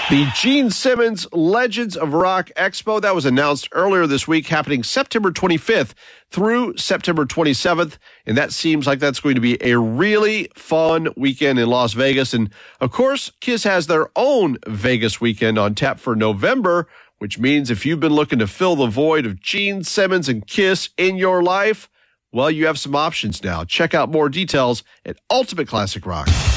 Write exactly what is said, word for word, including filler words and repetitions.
The Gene Simmons Legends of Rock Expo, that was announced earlier this week, happening September twenty-fifth through September twenty-seventh. And that seems like that's going to be a really fun weekend in Las Vegas. And, of course, Kiss has their own Vegas weekend on tap for November, which means if you've been looking to fill the void of Gene Simmons and Kiss in your life, well, you have some options now. Check out more details at Ultimate Classic Rock.